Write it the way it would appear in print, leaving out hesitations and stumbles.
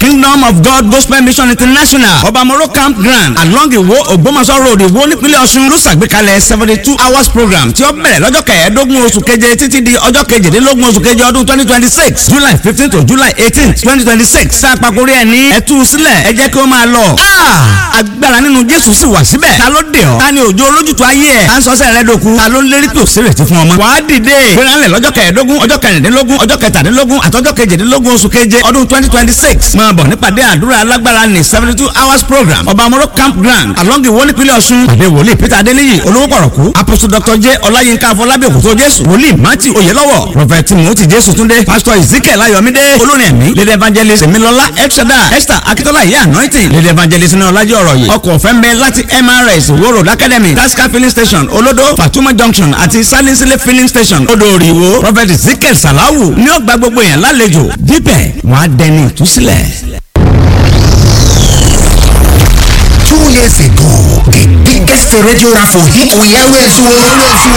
Kingdom of God Gospel Mission International Obamoro Campground along Iwo Ògbómọ̀ṣọ́ road Iwo nípínlẹ̀ Ọ̀ṣun ló ṣàgbékalẹ̀ 72 hours program tí ó bẹ̀rẹ̀ lọ́jọ́ kẹẹ̀ẹ́dógún oṣù keje títí di ọjọ́ kejìdínlógún oṣù keje ọdún 2026 July 15 to July 18 2026 sáàpàkórí ẹ̀ ní ẹ̀tú sílẹ̀ ẹ jẹ́ kí ó máa lọ. Agbára nínú Jésù sì wà síbẹ̀. Ta ló dé ọ? Ta ni òjò olójútu ayé ẹ̀? Ta ń sọ́sẹ̀ rẹ dòkú? Ta ló ń lérí pé òsèrè ti fún ọmọ? Wàá dìde. Gbéranlẹ̀ lọ́jọ́ kẹẹ̀ẹ́dógún ọjọ́ kẹrìndínlógún ọjọ́ kẹtàdínlógún àtọ́jọ́ kejìdínlógún oṣù keje ọdún 2026. Máa bọ̀ nípàdé àdúrà alágbára ní 72 hours program. Obamoro Campground along Iwo nípínlẹ̀ Ọ̀ṣun. Pàdé wòlíì Peter Adéníyì olówó pọ̀rọ̀kú. Apostle Dr. J. Ọláyínká Afọlábí Òkútó Jésù. Wòlíì Matthew Oyèlọ́wọ̀. Prophet Timothy Jésù Túndé. Pastor Ezekiel Ayọ̀mídé. Olórin ẹ̀mí. Lady Evangelist Emilọ́lá Elshada. Esther Akitola Ìyá Anointing. Lady Evangelist ní Ọlájọ́ ọ̀rọ̀ yìí. Ọkọ̀ ọ̀fẹ́ ń bẹ láti MRS Iwo Road Academy. Tasca filling station Olodo Fatuma Junction àti Salinsile filling station Odòòrì Ìwó. Prophet Ezekiel Salawu ní ó gba gbogbo èèyàn lálejò. Dípẹ̀ wọ́n á dẹni ìtúsílẹ̀. 2 years ago, the biggest radio raffle hit we always won.